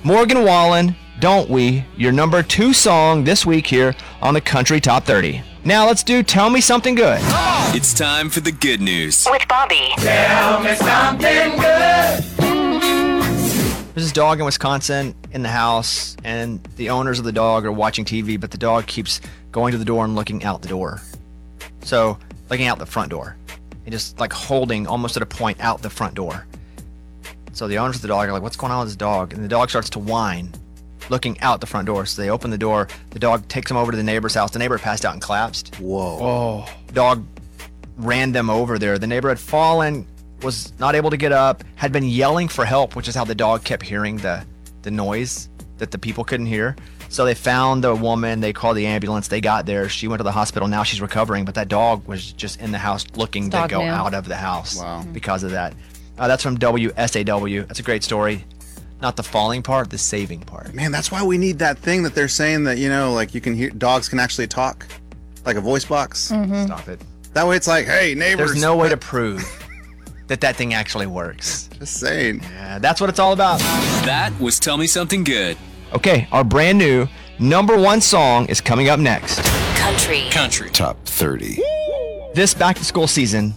Morgan Wallen, Don't We, your number 2 song this week here on the Country Top 30. Now let's do Tell Me Something Good. It's time for the good news. With Bobby. Tell me something good. There's this dog in Wisconsin in the house, and the owners of the dog are watching TV, but the dog keeps going to the door and looking out the door. So, looking out the front door. And just like holding almost at a point out the front door. So the owners of the dog are like, what's going on with this dog? And the dog starts to whine, looking out the front door. So they open the door. The dog takes him over to the neighbor's house. The neighbor passed out and collapsed. Whoa. Dog ran them over there. The neighbor had fallen, was not able to get up, had been yelling for help, which is how the dog kept hearing the noise that the people couldn't hear. So they found the woman, they called the ambulance, they got there, she went to the hospital, now she's recovering, but that dog was just in the house looking to go out of the house because of that. That's from WSAW. That's a great story. Not the falling part, the saving part. Man, that's why we need that thing that they're saying that, like you can hear, dogs can actually talk, like a voice box. Stop it. That way it's like, hey, neighbors. There's no way to prove that thing actually works. Just saying. Yeah, that's what it's all about. That was Tell Me Something Good. Okay, our brand new number 1 song is coming up next. Country. Country. Top 30. This back to school season,